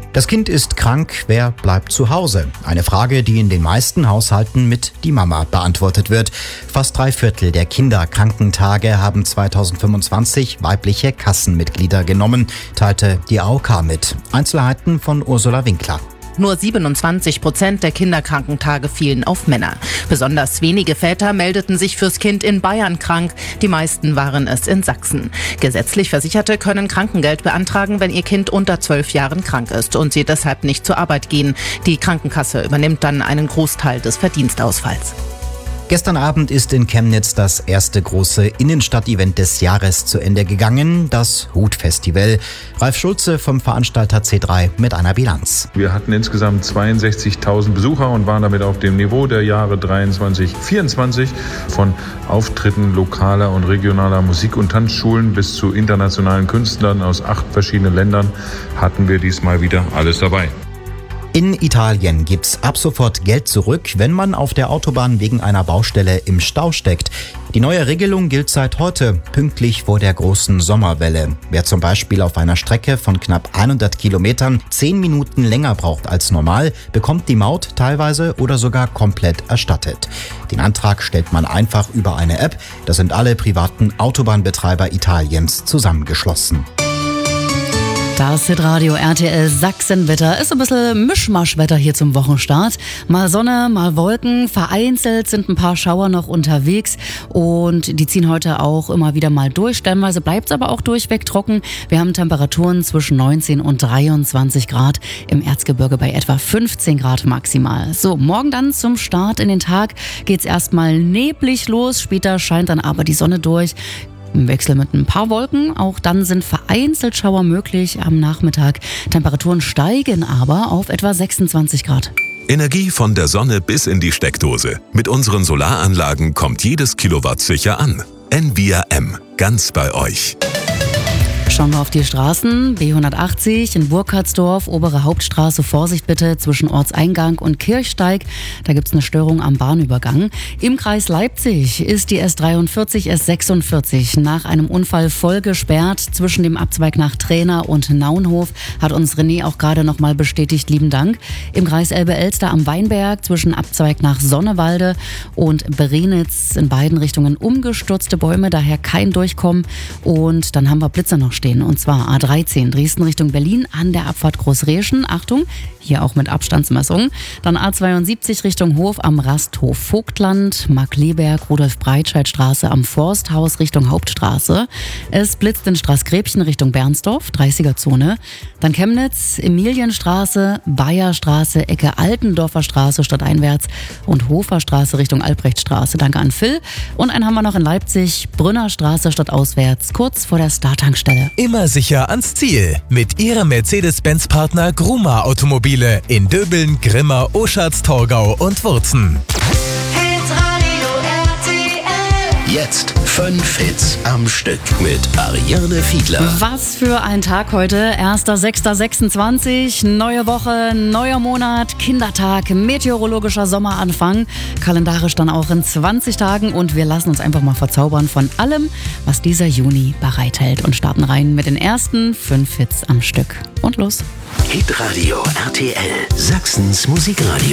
Das Kind ist krank, wer bleibt zu Hause? Eine Frage, die in den meisten Haushalten mit die Mama beantwortet wird. Fast 3/4 der Kinderkrankentage haben 2025 weibliche Kassenmitglieder genommen, teilte die AOK mit. Einzelheiten von Ursula Winkler. Nur 27% der Kinderkrankentage fielen auf Männer. Besonders wenige Väter meldeten sich fürs Kind in Bayern krank. Die meisten waren es in Sachsen. Gesetzlich Versicherte können Krankengeld beantragen, wenn ihr Kind unter 12 Jahren krank ist und sie deshalb nicht zur Arbeit gehen. Die Krankenkasse übernimmt dann einen Großteil des Verdienstausfalls. Gestern Abend ist in Chemnitz das erste große Innenstadt-Event des Jahres zu Ende gegangen, das Hut-Festival. Ralf Schulze vom Veranstalter C3 mit einer Bilanz. Wir hatten insgesamt 62.000 Besucher und waren damit auf dem Niveau der Jahre 23, 24. Von Auftritten lokaler und regionaler Musik- und Tanzschulen bis zu internationalen Künstlern aus 8 verschiedenen Ländern hatten wir diesmal wieder alles dabei. In Italien gibt's ab sofort Geld zurück, wenn man auf der Autobahn wegen einer Baustelle im Stau steckt. Die neue Regelung gilt seit heute, pünktlich vor der großen Sommerwelle. Wer zum Beispiel auf einer Strecke von knapp 100 Kilometern 10 Minuten länger braucht als normal, bekommt die Maut teilweise oder sogar komplett erstattet. Den Antrag stellt man einfach über eine App. Da sind alle privaten Autobahnbetreiber Italiens zusammengeschlossen. Das Hitradio RTL Sachsenwetter ist ein bisschen Mischmaschwetter hier zum Wochenstart. Mal Sonne, mal Wolken, vereinzelt sind ein paar Schauer noch unterwegs und die ziehen heute auch immer wieder mal durch. Stellenweise bleibt es aber auch durchweg trocken. Wir haben Temperaturen zwischen 19 und 23 Grad, im Erzgebirge bei etwa 15 Grad maximal. So, morgen dann zum Start in den Tag geht's erstmal neblig los, später scheint dann aber die Sonne durch. Im Wechsel mit ein paar Wolken, auch dann sind vereinzelt Schauer möglich am Nachmittag. Temperaturen steigen aber auf etwa 26 Grad. Energie von der Sonne bis in die Steckdose. Mit unseren Solaranlagen kommt jedes Kilowatt sicher an. Envia M, ganz bei euch. Schauen wir auf die Straßen. B180 in Burkhardsdorf, obere Hauptstraße, Vorsicht bitte zwischen Ortseingang und Kirchsteig. Da gibt's eine Störung am Bahnübergang. Im Kreis Leipzig ist die S43, S46 nach einem Unfall voll gesperrt. Zwischen dem Abzweig nach Trena und Naunhof hat uns René auch gerade nochmal bestätigt. Lieben Dank. Im Kreis Elbe-Elster am Weinberg zwischen Abzweig nach Sonnewalde und Berenitz in beiden Richtungen umgestürzte Bäume, daher kein Durchkommen. Und dann haben wir Blitzer noch stehen. Und zwar A13 Dresden Richtung Berlin an der Abfahrt Großreschen. Achtung, hier auch mit Abstandsmessungen. Dann A72 Richtung Hof am Rasthof Vogtland, Markleberg, Rudolf-Breitscheid-Straße am Forsthaus Richtung Hauptstraße. Es blitzt in Straßgräbchen Richtung Bernsdorf, 30er-Zone. Dann Chemnitz, Emilienstraße, Bayerstraße, Ecke Altendorfer Straße stadteinwärts und Hoferstraße Richtung Albrechtstraße. Danke an Phil. Und einen haben wir noch in Leipzig, Brünnerstraße stadtauswärts, kurz vor der Star-Tankstelle. Immer sicher ans Ziel mit Ihrem Mercedes-Benz-Partner Gruma Automobile in Döbeln, Grimma, Oschatz, Torgau und Wurzen. Jetzt 5 Hits am Stück mit Ariane Fiedler. Was für ein Tag heute. 1.6.26, neue Woche, neuer Monat, Kindertag, meteorologischer Sommeranfang. Kalendarisch dann auch in 20 Tagen und wir lassen uns einfach mal verzaubern von allem, was dieser Juni bereithält und starten rein mit den ersten 5 Hits am Stück. Und los. Hitradio RTL, Sachsens Musikradio.